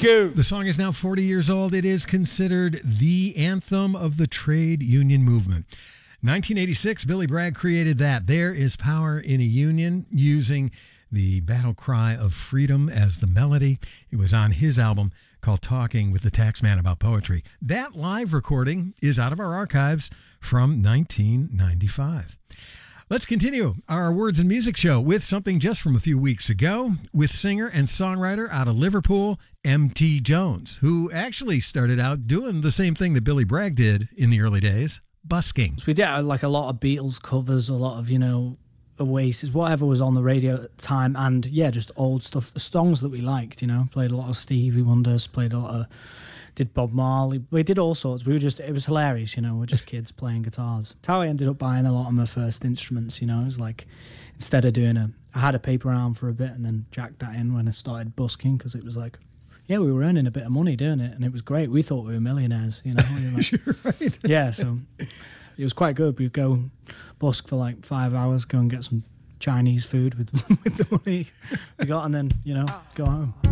you. The song is now 40 years old. It is considered the anthem of the trade union movement. 1986, Billy Bragg created that. There is power in a union, using the battle cry of freedom as the melody. It was on his album called Talking with the Taxman About Poetry. That live recording is out of our archives from 1995. Let's continue our Words and Music show with something just from a few weeks ago with singer and songwriter out of Liverpool, M.T. Jones, who actually started out doing the same thing that Billy Bragg did in the early days, busking. So we did like a lot of Beatles covers, a lot of, Oasis, whatever was on the radio at the time, and just old stuff, the songs that we liked, played a lot of Stevie Wonders, did Bob Marley, we did all sorts. It was hilarious, we're just kids playing guitars. That's how I ended up buying a lot of my first instruments, it was like, instead of doing I had a paper round for a bit and then jacked that in when I started busking, because it was like, we were earning a bit of money doing it, and it was great. We thought we were millionaires, We were like, You're right. Yeah, so it was quite good. We'd go busk for like 5 hours, go and get some Chinese food with the money we got, and then, go home.